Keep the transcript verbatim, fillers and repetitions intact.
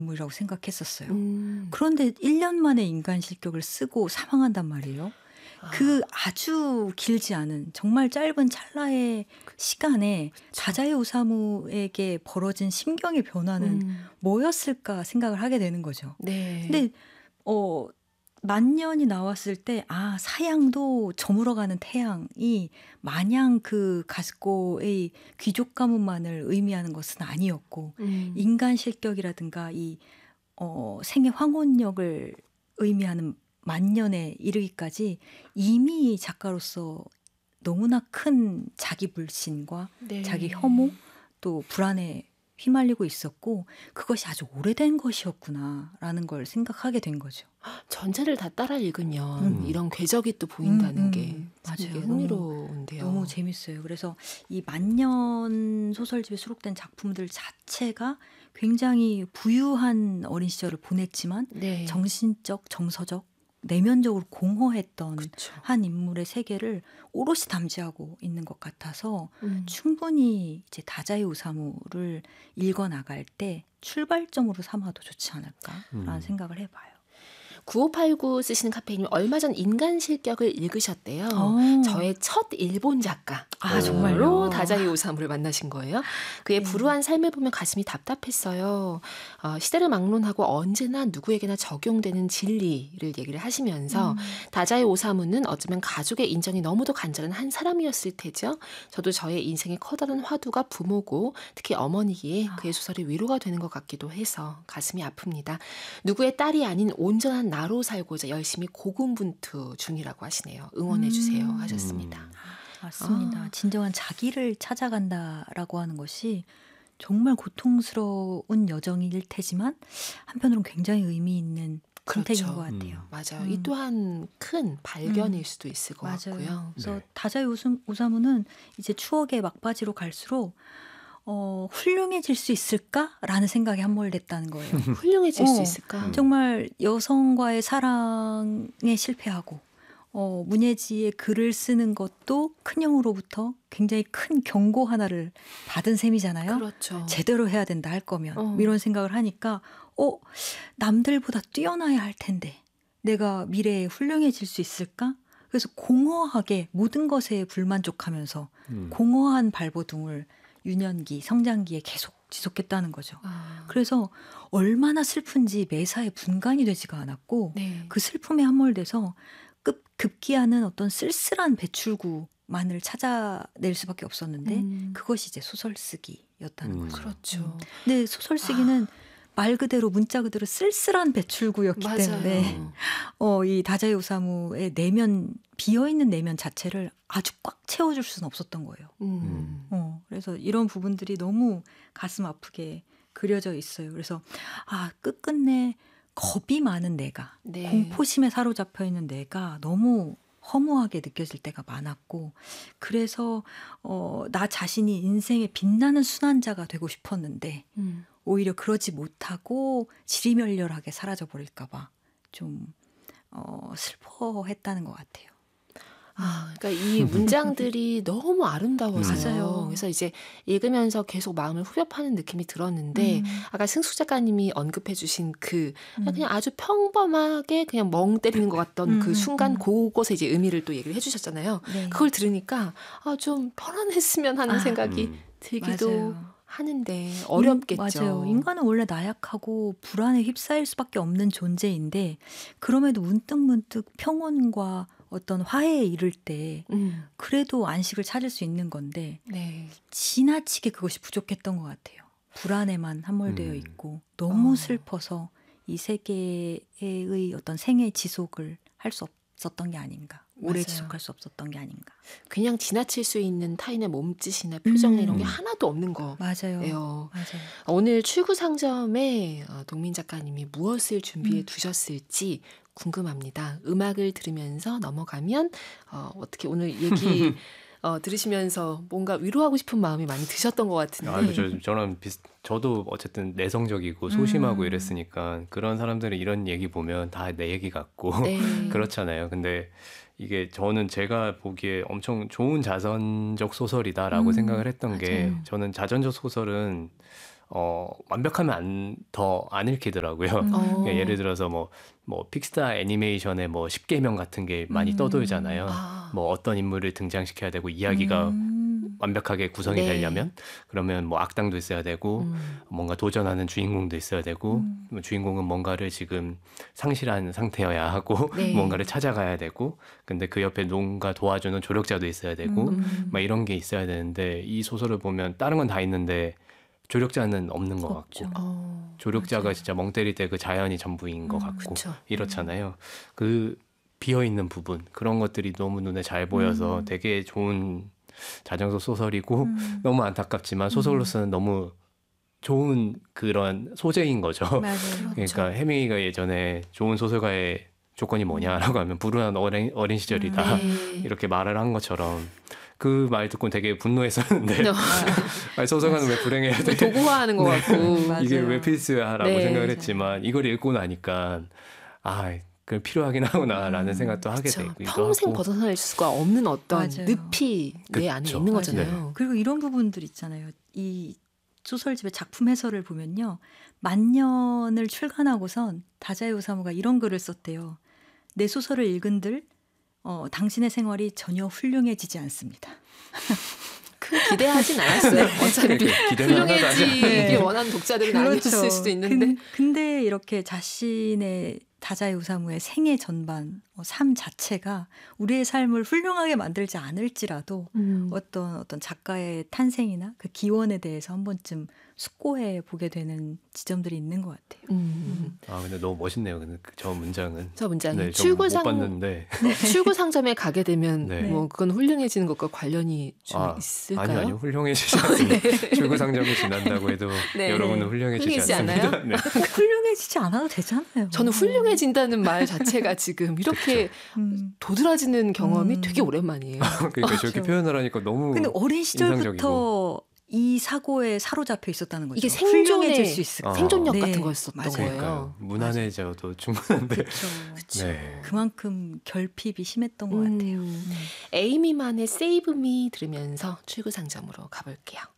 인물이라고 생각했었어요. 음. 그런데 일 년 만에 인간 실격을 쓰고 사망한단 말이에요. 아. 그 아주 길지 않은 정말 짧은 찰나의 시간에 다자이 오사무에게 벌어진 심경의 변화는 음. 뭐였을까 생각을 하게 되는 거죠. 네. 근데 어 만년이 나왔을 때 아 사양도 저물어가는 태양이 마냥 그 가스코의 귀족 가문만을 의미하는 것은 아니었고 음. 인간 실격이라든가 이 어 생의 황혼력을 의미하는 만년에 이르기까지 이미 작가로서 너무나 큰 자기 불신과 네. 자기 혐오 또 불안에 휘말리고 있었고 그것이 아주 오래된 것이었구나라는 걸 생각하게 된 거죠. 전체를 다 따라 읽으면 음. 이런 궤적이 또 보인다는 음, 음. 게 맞아요. 되게 너무, 흥미로운데요. 너무 재밌어요. 그래서 이 만년 소설집에 수록된 작품들 자체가 굉장히 부유한 어린 시절을 보냈지만 네. 정신적, 정서적, 내면적으로 공허했던 그쵸. 한 인물의 세계를 오롯이 담지하고 있는 것 같아서 음. 충분히 이제 다자이 오사무를 읽어 나갈 때 출발점으로 삼아도 좋지 않을까라는 음. 생각을 해봐요. 구오팔구 쓰시는 카페인님 얼마 전 인간 실격을 읽으셨대요. 어. 저의 첫 일본 작가. 아, 로 정말요? 다자이 오사무를 만나신 거예요. 그의 네. 불우한 삶을 보면 가슴이 답답했어요. 어, 시대를 막론하고 언제나 누구에게나 적용되는 진리를 얘기를 하시면서 음. 다자이 오사무는 어쩌면 가족의 인정이 너무도 간절한 한 사람이었을 테죠. 저도 저의 인생의 커다란 화두가 부모고 특히 어머니기에 그의 소설이 위로가 되는 것 같기도 해서 가슴이 아픕니다. 누구의 딸이 아닌 온전한 나로 살고자 열심히 고군분투 중이라고 하시네요. 응원해 주세요 음. 하셨습니다. 맞습니다. 아. 진정한 자기를 찾아간다라고 하는 것이 정말 고통스러운 여정일 테지만 한편으로는 굉장히 의미 있는 선택인 그렇죠. 것 같아요. 맞아요. 음. 이 또한 큰 발견일 음. 수도 있을 것 맞아요. 같고요. 그래서 네. 다자이 오수- 오사무는 이제 추억의 막바지로 갈수록 어, 훌륭해질 수 있을까라는 생각이 함몰됐다는 거예요. 훌륭해질 수 어, 있을까? 음. 정말 여성과의 사랑에 실패하고 어, 문예지의 글을 쓰는 것도 큰형으로부터 굉장히 큰 경고 하나를 받은 셈이잖아요. 그렇죠. 제대로 해야 된다 할 거면 어. 이런 생각을 하니까 어 남들보다 뛰어나야 할 텐데 내가 미래에 훌륭해질 수 있을까? 그래서 공허하게 모든 것에 불만족하면서 음. 공허한 발버둥을 유년기, 성장기에 계속 지속했다는 거죠. 아. 그래서 얼마나 슬픈지 매사에 분간이 되지가 않았고 네. 그 슬픔에 함몰돼서 급, 급기야는 어떤 쓸쓸한 배출구만을 찾아낼 수밖에 없었는데 음. 그것이 이제 소설 쓰기였다는 음. 거죠. 그렇죠. 근데 소설 쓰기는 말 그대로 문자 그대로 쓸쓸한 배출구였기 맞아요. 때문에 어, 이 다자이 오사무의 내면 비어있는 내면 자체를 아주 꽉 채워줄 수는 없었던 거예요. 음. 어, 그래서 이런 부분들이 너무 가슴 아프게 그려져 있어요. 그래서 아 끝끝내 겁이 많은 내가 네. 공포심에 사로잡혀 있는 내가 너무 허무하게 느껴질 때가 많았고 그래서 어, 나 자신이 인생의 빛나는 순환자가 되고 싶었는데 음. 오히려 그러지 못하고 지리멸렬하게 사라져 버릴까 봐 좀 어, 슬퍼했다는 것 같아요. 아, 그러니까 이 문장들이 너무 아름다워서요. 맞아요. 그래서 이제 읽으면서 계속 마음을 후벼 파는 느낌이 들었는데 음. 아까 승수 작가님이 언급해주신 그 음. 그냥 아주 평범하게 그냥 멍 때리는 것 같던 음, 그 음, 순간 음. 그것에 이제 의미를 또 얘기를 해주셨잖아요. 네. 그걸 들으니까 아, 좀 편안했으면 하는 아, 생각이 음. 들기도 맞아요. 하는데 어렵겠죠. 인, 맞아요. 인간은 원래 나약하고 불안에 휩싸일 수밖에 없는 존재인데 그럼에도 문득문득 평온과 어떤 화해에 이를 때 음, 그래도 안식을 찾을 수 있는 건데 네. 지나치게 그것이 부족했던 것 같아요. 불안에만 함몰되어 음. 있고 너무 어. 슬퍼서 이 세계의 어떤 생애 지속을 할 수 없었던 게 아닌가. 오래 맞아요. 지속할 수 없었던 게 아닌가. 그냥 지나칠 수 있는 타인의 몸짓이나 표정이나 이런 게 음. 하나도 없는 거. 맞아요. 예요. 맞아요. 오늘 출구 상점에 어, 동민 작가님이 무엇을 준비해 음. 두셨을지 궁금합니다. 음악을 들으면서 넘어가면 어, 어떻게 오늘 얘기 어, 들으시면서 뭔가 위로하고 싶은 마음이 많이 드셨던 것 같은데. 아, 저, 저는 비슷, 저도 어쨌든 내성적이고 소심하고 음. 이랬으니까 그런 사람들은 이런 얘기 보면 다 내 얘기 같고 네. 그렇잖아요. 근데 이게 저는 제가 보기에 엄청 좋은 자선적 소설이다라고 음, 생각을 했던 게 맞아요. 저는 자전적 소설은 어, 완벽하면 안, 더 안 읽히더라고요. 음. 어. 예를 들어서 뭐, 뭐 픽사 애니메이션의 뭐 십계명 같은 게 많이 음. 떠돌잖아요. 아. 뭐 어떤 인물을 등장시켜야 되고 이야기가 음. 완벽하게 구성이 네. 되려면 그러면 뭐 악당도 있어야 되고 음. 뭔가 도전하는 주인공도 있어야 되고 음. 뭐 주인공은 뭔가를 지금 상실한 상태여야 하고 네. 뭔가를 찾아가야 되고 근데 그 옆에 뭔가 도와주는 조력자도 있어야 되고 음. 막 이런 게 있어야 되는데 이 소설을 보면 다른 건 다 있는데 조력자는 없는 것 없죠. 같고 어. 조력자가 맞아요. 진짜 멍 때릴 때 그 자연이 전부인 것 음, 같고 그쵸. 이렇잖아요. 그 비어 있는 부분 그런 것들이 너무 눈에 잘 보여서 음. 되게 좋은 자정속 소설이고 음. 너무 안타깝지만 소설로서는 너무 좋은 그런 소재인 거죠. 맞아요. 그러니까 해밍웨이가 예전에 좋은 소설가의 조건이 뭐냐라고 하면 불운한 어린, 어린 시절이다 네. 이렇게 말을 한 것처럼 그 말 듣고 되게 분노했었는데 네. 아니, 소설가는 왜 불행해야 돼? 도구화하는 것 같고. 맞아요. 이게 왜 필수야라고 네. 생각을 했지만 이걸 읽고 나니까 아 그 필요하긴 하구나라는 음, 생각도 하게 그쵸. 되기도 평생 하고 벗어날 수가 없는 어떤 맞아요. 늪이 내 안에 그쵸. 있는 맞아요. 거잖아요. 그리고 이런 부분들 있잖아요. 이 소설집의 작품 해설을 보면요. 만년을 출간하고선 다자이 오사무가 이런 글을 썼대요. 내 소설을 읽은들 어, 당신의 생활이 전혀 훌륭해지지 않습니다. 큰 기대하진 않았어요. 어차피 그러니까 기대는 하나도 안 훌륭해지길 네. 원하는 독자들은 아니었을 수도 있는데. 근, 근데 이렇게 자신의 다자이 오사무의 생애 전반, 어, 삶 자체가 우리의 삶을 훌륭하게 만들지 않을지라도 음. 어떤 어떤 작가의 탄생이나 그 기원에 대해서 한 번쯤 숙고해 보게 되는 지점들이 있는 것 같아요. 음. 아 근데 너무 멋있네요. 근데 그저 문장은 저 문장이 네, 저못 출구상 봤는데 출구 상점에 가게 되면 네. 뭐 그건 훌륭해지는 것과 관련이 좀 아, 있을까요? 아니요 아니요 훌륭해지지 않습니다. 출구 상점이 지난다고 해도 네. 여러분은 훌륭해지지 훌륭해지지 않습니다. 않아요? 네. 꼭 훌륭해지지 않아도 되잖아요. 저는 훌륭해진다는 말 자체가 지금 이렇게 음. 도드라지는 경험이 음. 되게 오랜만이에요. 그러니까 저렇게 그렇죠. 표현을 하니까 너무 근데 어린 인상적이고. 시절부터 이 사고에 사로잡혀 있었다는 거죠. 이게 생존의 훌륭해질 수 있을까? 어. 생존력 네, 같은 거였었던 맞아요. 그러니까요. 거예요. 무난해져도 충분한데. 그렇죠. 그쵸. 네. 그만큼 결핍이 심했던 것 음. 같아요. 음. 에이미만의 Save Me 들으면서 출구 상점으로 가볼게요.